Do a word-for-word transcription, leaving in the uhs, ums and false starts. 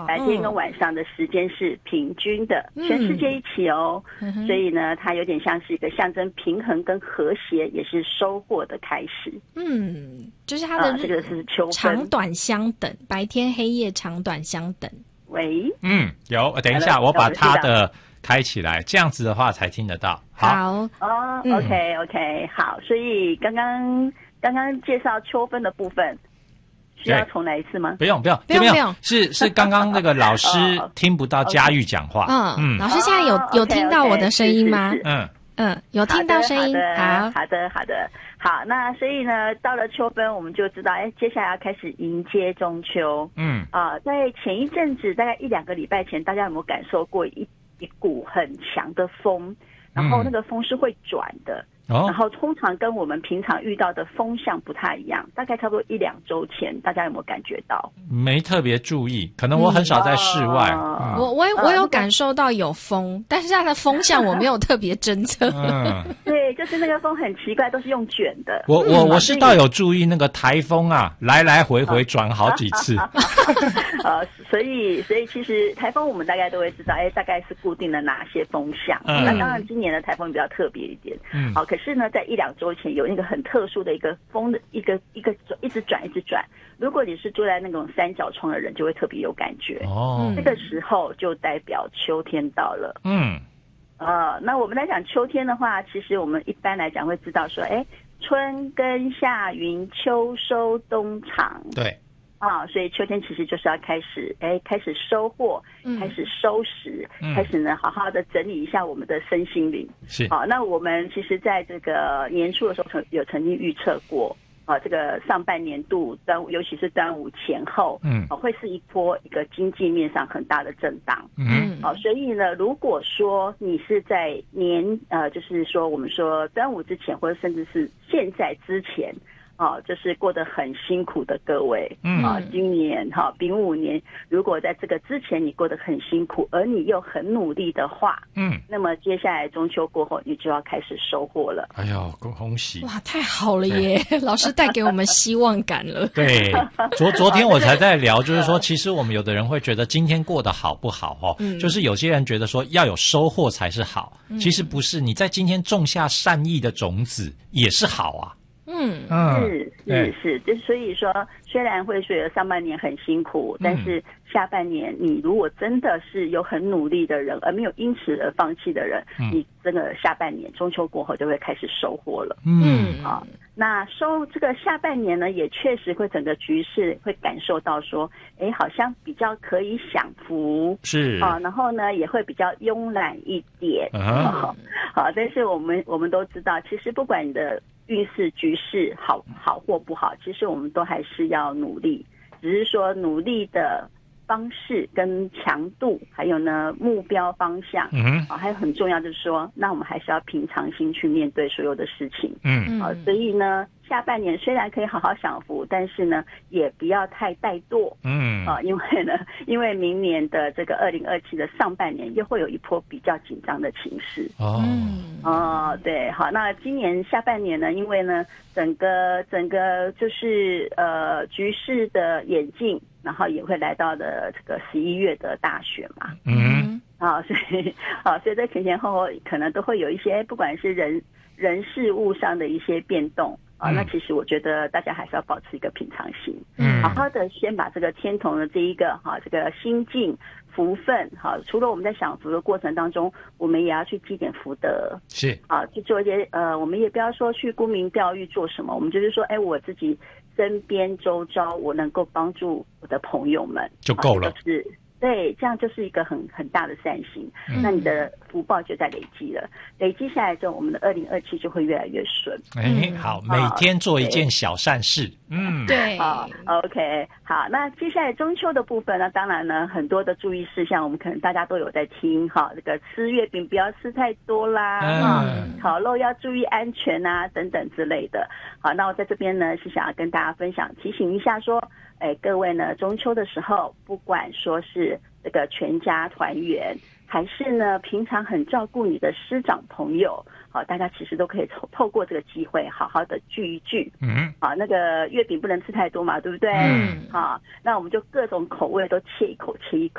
白天跟晚上的时间是平均的，嗯、全世界一起哦、嗯。所以呢，它有点像是一个象征平衡跟和谐，也是收获的开始。 嗯，就是它的、呃、 这个是秋分， 长短相等，白天黑夜长短相等。 喂， 嗯，有，等一下，我把它的开起来，这样子的话才听得到。好， 好哦、嗯、，OK OK， 好，所以刚刚刚刚介绍秋分的部分，需要重来一次吗？ 不用不用不用不用， 是是刚刚那个老师听不到佳玉讲话。 嗯嗯，老师现在有、哦、有听到我的声音吗？ okay, okay, 嗯嗯，有听到声音。 好好的好的好，那所以呢，到了秋分，我们就知道，哎，接下来要开始迎接中秋。 嗯啊、呃，在前一阵子，大概一两个礼拜前，大家有没有感受过一一股很强的风？然后那个风是会转的。哦、然后通常跟我们平常遇到的风向不太一样，大概差不多一两周前，大家有没有感觉到？ 没特别注意，可能我很少在室外。 嗯嗯、我我我有感受到有风，呃、但是它的风向我没有特别侦测。 嗯， 对，就是那个风很奇怪，都是用卷的。 我我我是倒有注意那个台风啊，来来回回转好几次。 呃，所以所以其实台风我们大概都会知道，哎，大概是固定的哪些风向。嗯、那当然今年的台风比较特别一点。嗯，好，可是呢，在一两周前有那个很特殊的一个风的一个一个一直转一直转。如果你是住在那种三角窗的人，就会特别有感觉。 哦， 这个时候就代表秋天到了。 嗯， 呃，那我们来讲秋天的话，其实我们一般来讲会知道说，哎，春耕夏耘秋收冬藏。 对。 啊，所以秋天其实就是要开始，哎，开始收获，开始收拾，嗯、开始呢，好好的整理一下我们的身心灵。 是， 好，那我们其实在这个年初的时候曾有曾经预测过，啊，这个上半年度端午，尤其是端午前后，嗯，啊，会是一波一个经济面上很大的震荡。 嗯， 好，所以呢，如果说你是在年，呃，就是说我们说端午之前，或者甚至是现在之前。啊，就是过得很辛苦的各位，嗯啊，今年哈丙午年，如果在这个之前你过得很辛苦，而你又很努力的话， 嗯， 那么接下来中秋过后，你就要开始收获了。 哎呦，恭喜！ 哇，太好了耶！老师带给我们希望感了。 对，昨昨天我才在聊，就是说，其实我们有的人会觉得今天过得好不好哦，嗯、就是有些人觉得说要有收获才是好，嗯、其实不是，你在今天种下善意的种子也是好啊。 嗯是是是，就所以说，虽然会说上半年很辛苦，但是下半年你如果真的是有很努力的人，而没有因此而放弃的人，嗯、你真的下半年中秋过后就会开始收获了。 嗯啊，那收这个下半年呢，也确实会整个局势会感受到说，哎，好像比较可以享福， 是啊，然后呢也会比较慵懒一点。 啊， 啊好，但是我们我们都知道，其实不管你的运势局势好好或不好，其实我们都还是要努力，只是说努力的方式跟强度，还有呢目标方向， 嗯啊，还有很重要就是说，那我们还是要平常心去面对所有的事情， 嗯， 啊，所以呢，下半年虽然可以好好享福，但是呢，也不要太怠惰， 嗯， 啊，因为呢，因为明年的这个二零二七的上半年又会有一波比较紧张的情势， 哦， 哦，对，好，那今年下半年呢，因为呢，整个整个就是呃局势的演进。然后也会来到的这个十一月的大选嘛， 嗯， 啊，所以啊，所以在前前后后可能都会有一些，不管是人人事物上的一些变动啊，嗯、那其实我觉得大家还是要保持一个平常心，嗯，好好的先把这个天同的这一个哈、啊、这个心境福分哈、啊，除了我们在享福的过程当中，我们也要去积点福德， 是啊，去做一些呃，我们也不要说去沽名钓誉做什么，我们就是说，哎，我自己。身边周遭我能够帮助我的朋友们就够了， 就是对，这样就是一个很很大的善行、嗯、那你的福报就在累积了，累积下来之后我们的二零二七就会越来越顺。 哎，好，每天做一件小善事，嗯， 对， 好 OK 好，那接下来中秋的部分呢，当然呢很多的注意事项我们可能大家都有在听哈，这个吃月饼不要吃太多啦，嗯，烤肉要注意安全啊等等之类的。好，那我在这边呢是想要跟大家分享提醒一下说，哎，各位呢中秋的时候不管说是这个全家团圆，还是呢平常很照顾你的师长朋友，好，大家其实都可以透透过这个机会好好的聚一聚。 嗯， 好，那个月饼不能吃太多嘛，对不对？ 嗯， 好，那我们就各种口味都切一口切一口。